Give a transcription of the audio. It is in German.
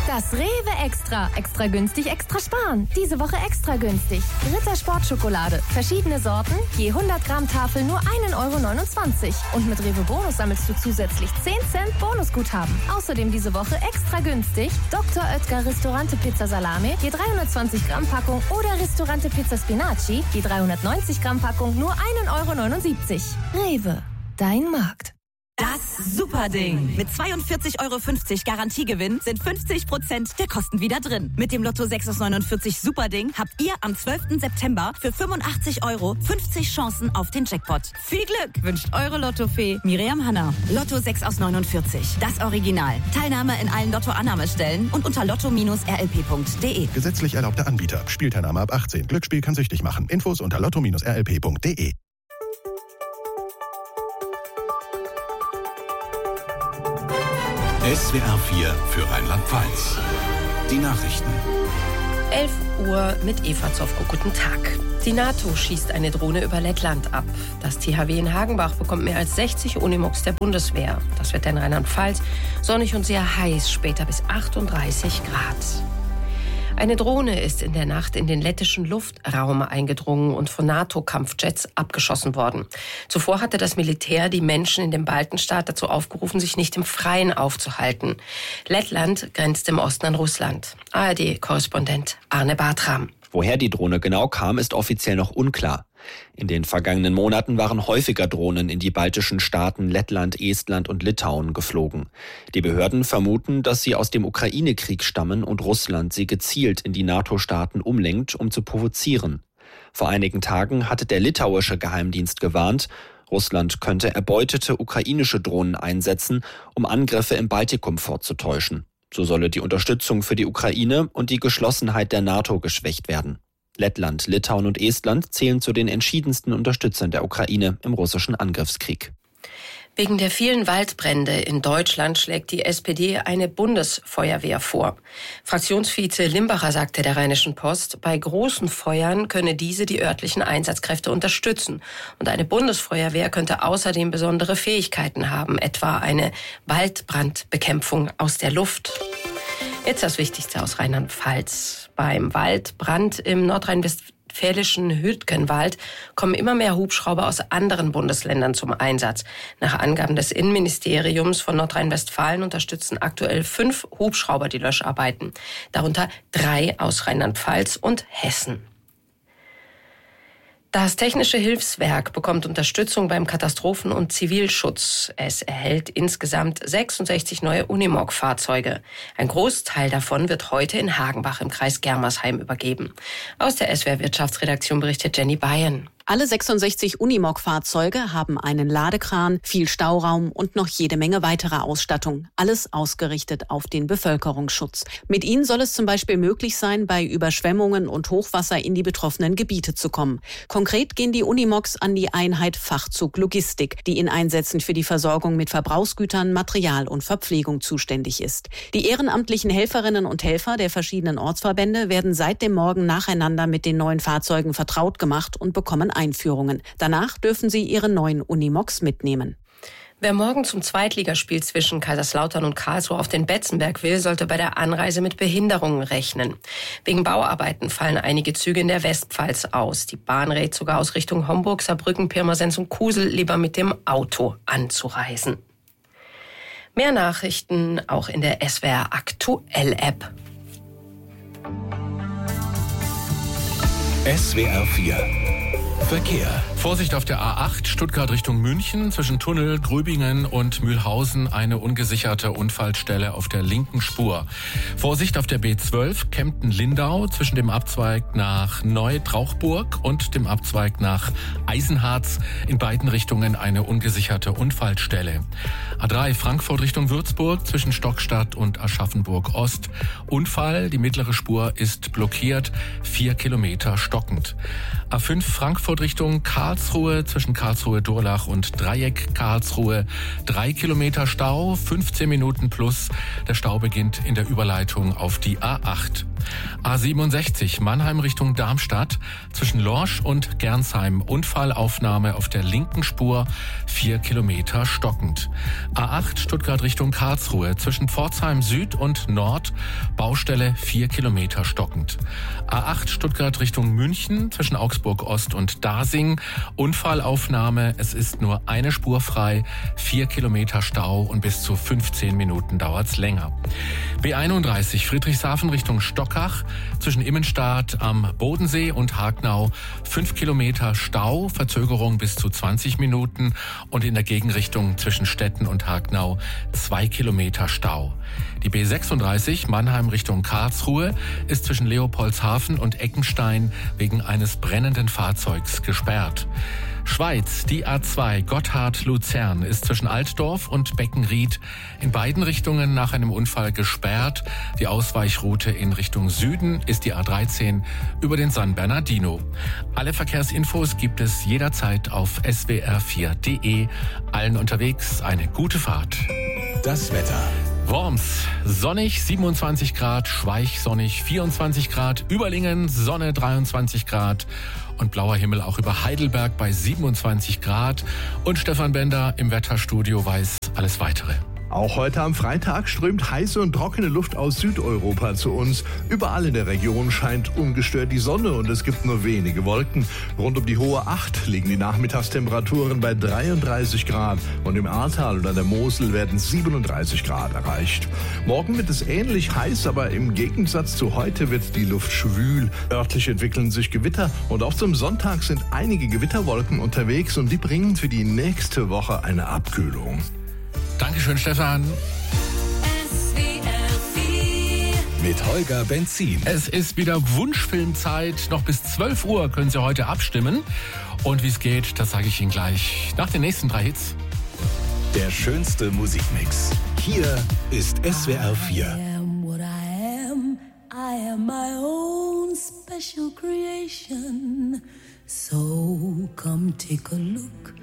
Das Rewe Extra. Extra günstig, extra sparen. Diese Woche extra günstig. Ritter Sportschokolade. Verschiedene Sorten. Je 100 Gramm Tafel nur 1,29 €. Und mit Rewe Bonus sammelst du zusätzlich 10 Cent Bonusguthaben. Außerdem diese Woche extra günstig. Dr. Oetker Ristorante Pizza Salame. Je 320 Gramm Packung. Oder Ristorante Pizza Spinaci. Je 390 Gramm Packung nur 1,79 €. Rewe. Dein Markt. Das Superding. Mit 42,50 € Garantiegewinn sind 50% der Kosten wieder drin. Mit dem Lotto 6 aus 49 Superding habt ihr am 12. September für 85 € 50 Chancen auf den Jackpot. Viel Glück wünscht eure Lottofee Miriam Hanna. Lotto 6 aus 49. Das Original. Teilnahme in allen Lotto-Annahmestellen und unter lotto-rlp.de. Gesetzlich erlaubter Anbieter. Spielteilnahme ab 18. Glücksspiel kann süchtig machen. Infos unter lotto-rlp.de. SWR 4 für Rheinland-Pfalz. Die Nachrichten. 11 Uhr mit Eva Zofko. Guten Tag. Die NATO schießt eine Drohne über Lettland ab. Das THW in Hagenbach bekommt mehr als 60 Unimogs der Bundeswehr. Das wird in Rheinland-Pfalz sonnig und sehr heiß, später bis 38 Grad. Eine Drohne ist in der Nacht in den lettischen Luftraum eingedrungen und von NATO-Kampfjets abgeschossen worden. Zuvor hatte das Militär die Menschen in dem Baltenstaat dazu aufgerufen, sich nicht im Freien aufzuhalten. Lettland grenzt im Osten an Russland. ARD-Korrespondent Arne Bartram. Woher die Drohne genau kam, ist offiziell noch unklar. In den vergangenen Monaten waren häufiger Drohnen in die baltischen Staaten Lettland, Estland und Litauen geflogen. Die Behörden vermuten, dass sie aus dem Ukraine-Krieg stammen und Russland sie gezielt in die NATO-Staaten umlenkt, um zu provozieren. Vor einigen Tagen hatte der litauische Geheimdienst gewarnt, Russland könnte erbeutete ukrainische Drohnen einsetzen, um Angriffe im Baltikum vorzutäuschen. So solle die Unterstützung für die Ukraine und die Geschlossenheit der NATO geschwächt werden. Lettland, Litauen und Estland zählen zu den entschiedensten Unterstützern der Ukraine im russischen Angriffskrieg. Wegen der vielen Waldbrände in Deutschland schlägt die SPD eine Bundesfeuerwehr vor. Fraktionsvize Limbacher sagte der Rheinischen Post, bei großen Feuern könne diese die örtlichen Einsatzkräfte unterstützen. Und eine Bundesfeuerwehr könnte außerdem besondere Fähigkeiten haben, etwa eine Waldbrandbekämpfung aus der Luft. Jetzt das Wichtigste aus Rheinland-Pfalz. Beim Waldbrand im nordrhein-westfälischen Hütgenwald kommen immer mehr Hubschrauber aus anderen Bundesländern zum Einsatz. Nach Angaben des Innenministeriums von Nordrhein-Westfalen unterstützen aktuell 5 Hubschrauber die Löscharbeiten. Darunter 3 aus Rheinland-Pfalz und Hessen. Das Technische Hilfswerk bekommt Unterstützung beim Katastrophen- und Zivilschutz. Es erhält insgesamt 66 neue Unimog-Fahrzeuge. Ein Großteil davon wird heute in Hagenbach im Kreis Germersheim übergeben. Aus der SWR Wirtschaftsredaktion berichtet Jenny Bayen. Alle 66 Unimog-Fahrzeuge haben einen Ladekran, viel Stauraum und noch jede Menge weiterer Ausstattung. Alles ausgerichtet auf den Bevölkerungsschutz. Mit ihnen soll es zum Beispiel möglich sein, bei Überschwemmungen und Hochwasser in die betroffenen Gebiete zu kommen. Konkret gehen die Unimogs an die Einheit Fachzug Logistik, die in Einsätzen für die Versorgung mit Verbrauchsgütern, Material und Verpflegung zuständig ist. Die ehrenamtlichen Helferinnen und Helfer der verschiedenen Ortsverbände werden seit dem Morgen nacheinander mit den neuen Fahrzeugen vertraut gemacht und bekommen Einführungen. Danach dürfen sie ihre neuen Unimogs mitnehmen. Wer morgen zum Zweitligaspiel zwischen Kaiserslautern und Karlsruhe auf den Betzenberg will, sollte bei der Anreise mit Behinderungen rechnen. Wegen Bauarbeiten fallen einige Züge in der Westpfalz aus. Die Bahn rät sogar aus Richtung Homburg, Saarbrücken, Pirmasens und Kusel lieber mit dem Auto anzureisen. Mehr Nachrichten auch in der SWR Aktuell App. SWR 4 Verkehr. Vorsicht auf der A8 Stuttgart Richtung München. Zwischen Tunnel, Gröbingen und Mühlhausen eine ungesicherte Unfallstelle auf der linken Spur. Vorsicht auf der B12 Kempten-Lindau zwischen dem Abzweig nach Neu-Trauchburg und dem Abzweig nach Eisenharz. In beiden Richtungen eine ungesicherte Unfallstelle. A3 Frankfurt Richtung Würzburg zwischen Stockstadt und Aschaffenburg Ost. Unfall, die mittlere Spur ist blockiert, 4 Kilometer stockend. A5 Frankfurt Richtung Karlsruhe Karlsruhe zwischen Karlsruhe-Durlach und Dreieck Karlsruhe 3 Kilometer Stau, 15 Minuten plus. Der Stau beginnt in der Überleitung auf die A8. A67 Mannheim Richtung Darmstadt zwischen Lorsch und Gernsheim. Unfallaufnahme auf der linken Spur, 4 Kilometer stockend. A8 Stuttgart Richtung Karlsruhe zwischen Pforzheim Süd und Nord. Baustelle 4 Kilometer stockend. A8 Stuttgart Richtung München zwischen Augsburg Ost und Dasing. Unfallaufnahme, es ist nur eine Spur frei, 4 Kilometer Stau und bis zu 15 Minuten dauert's länger. B31 Friedrichshafen Richtung Stockach zwischen Immenstadt am Bodensee und Hagnau 5 Kilometer Stau, Verzögerung bis zu 20 Minuten und in der Gegenrichtung zwischen Stetten und Hagnau 2 Kilometer Stau. Die B36 Mannheim Richtung Karlsruhe ist zwischen Leopoldshafen und Eckenstein wegen eines brennenden Fahrzeugs gesperrt. Schweiz, die A2 Gotthard-Luzern ist zwischen Altdorf und Beckenried in beiden Richtungen nach einem Unfall gesperrt. Die Ausweichroute in Richtung Süden ist die A13 über den San Bernardino. Alle Verkehrsinfos gibt es jederzeit auf swr4.de. Allen unterwegs eine gute Fahrt. Das Wetter. Worms, sonnig 27 Grad, Schweich sonnig 24 Grad, Überlingen Sonne 23 Grad und blauer Himmel auch über Heidelberg bei 27 Grad. Und Stefan Bender im Wetterstudio weiß alles Weitere. Auch heute am Freitag strömt heiße und trockene Luft aus Südeuropa zu uns. Überall in der Region scheint ungestört die Sonne und es gibt nur wenige Wolken. Rund um die Hohe Acht liegen die Nachmittagstemperaturen bei 33 Grad und im Ahrtal und an der Mosel werden 37 Grad erreicht. Morgen wird es ähnlich heiß, aber im Gegensatz zu heute wird die Luft schwül. Örtlich entwickeln sich Gewitter und auch zum Sonntag sind einige Gewitterwolken unterwegs und die bringen für die nächste Woche eine Abkühlung. Dankeschön, Stefan. Mit Holger Benzin. Es ist wieder Wunschfilmzeit. Noch bis 12 Uhr können Sie heute abstimmen. Und wie es geht, das sage ich Ihnen gleich nach den nächsten 3 Hits. Der schönste Musikmix. Hier ist SWR 4. I am my own special creation. So come take a look